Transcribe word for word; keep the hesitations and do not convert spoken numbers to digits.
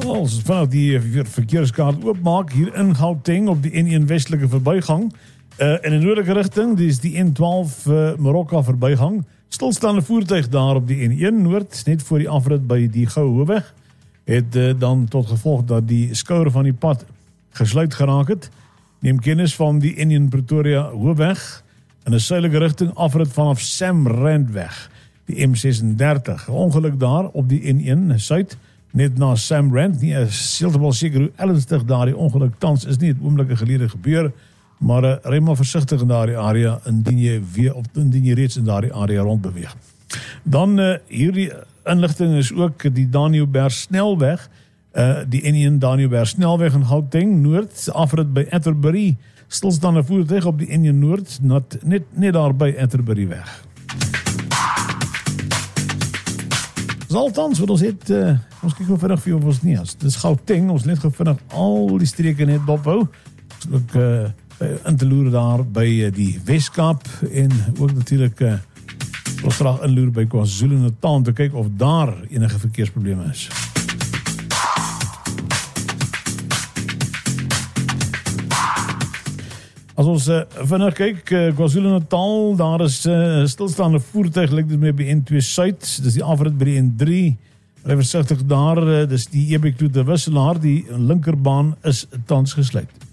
Als vanaf die verkeerskaart oopmaak hier in Gauteng op die N een westelike verbygang. Uh, in die noordelike rigting, dis die N twaalf uh, Marokka verbygang. Stilstaande voertuig daar op die N een Noord, net voor die afrit by die Goue Hoofweg, het uh, dan tot gevolg dat die skouer van die pad gesluit geraak het. Neem kennis van die N een Pretoria Hoofweg in 'n suidelike rigting afrit vanaf Sam Randweg, die M sesenthertig. Ongeluk daar op die N een Suid, net na Sam Rand. Nie is heeltemal seker hoe ernstig daar die ongeluk tans is nie, het oomblikke gelede gebeur, maar uh, ry maar versigtig in daardie area indien jy weer of indien jy reeds in daardie area rondbeweeg. Dan uh, hierdie inligting is ook die Daniëlberg snelweg, uh, die N een Daniëlberg snelweg in Gauteng Noord, afrit by Atterbury, stilstaande voertuig op die N een Noord, net, net, net daar by Atterbury weg. Dis althans wat ons het, uh, ons kyk hoe vinnig vir jou ons nie as. Dis Gauteng, ons net gevinnig al die streke net dophou. Ons ook uh, in te loer daar by uh, die Weskaap en ook natuurlijk uh, ons graag inloer by KwaZulu-Natal om te kyk of daar enige verkeersprobleme is. As ons uh, vinnig kyk, uh, KwaZulu-Natal, daar is uh, stilstaande voertuig, lyk dit met by N twee Suid, dis die afrit by die N drie, ry versigtig daar, uh, dis die Ebekloete wisselaar, die linkerbaan is tans gesluit.